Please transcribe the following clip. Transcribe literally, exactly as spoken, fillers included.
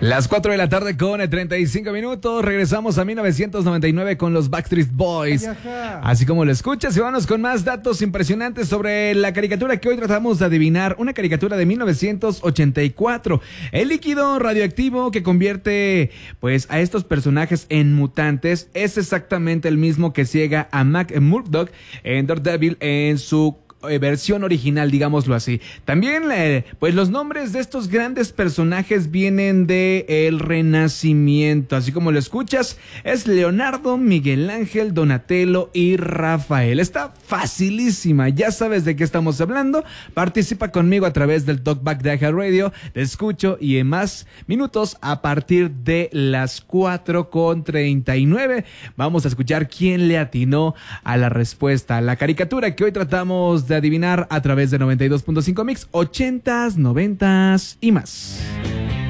Las cuatro de la tarde con treinta y cinco minutos. Regresamos a mil novecientos noventa y nueve con los Backstreet Boys. Así como lo escuchas, y vamos con más datos impresionantes sobre la caricatura que hoy tratamos de adivinar. Una caricatura de mil novecientos ochenta y cuatro. El líquido radioactivo que convierte pues a estos personajes en mutantes es exactamente el mismo que ciega a Matt Murdock en Daredevil en su versión original, digámoslo así. También, eh, pues los nombres de estos grandes personajes vienen de el Renacimiento, así como lo escuchas, es Leonardo, Miguel Ángel, Donatello y Rafael. Está facilísima, ya sabes de qué estamos hablando. Participa conmigo a través del Talkback de iHeartRadio. Te escucho y en más minutos a partir de las cuatro con treinta y nueve vamos a escuchar quién le atinó a la respuesta a la caricatura que hoy tratamos de de adivinar a través de noventa y dos punto cinco Mix, ochentas, noventas y más.